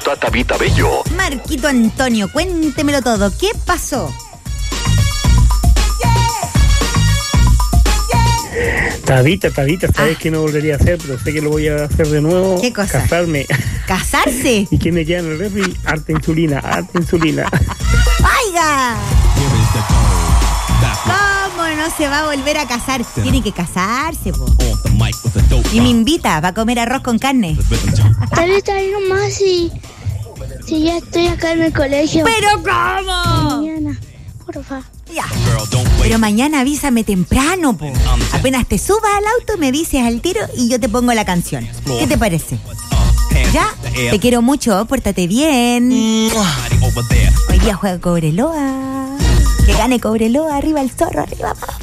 junto a Tabita Bello. Marquito Antonio, cuéntemelo todo. ¿Qué pasó? Tabita, sabes que no volvería a hacer, pero sé que lo voy a hacer de nuevo. ¿Qué cosa? Casarme. ¿Casarse? ¿Y qué me queda en el refri? Harta insulina. ¡Oiga! ¿Cómo no se va a volver a casar? Tiene que casarse, po. Y me invita a comer arroz con carne. Tal vez ahí nomás si ya estoy acá en el colegio. ¿Pero cómo? Mañana, porfa. Ya. Pero mañana avísame temprano, po. Apenas te subas al auto, me dices al tiro y yo te pongo la canción. ¿Qué te parece? ¿Ya? Te quiero mucho, pórtate bien. Hoy día juega Cobreloa. Que gane Cobreloa, arriba el zorro, arriba, papá.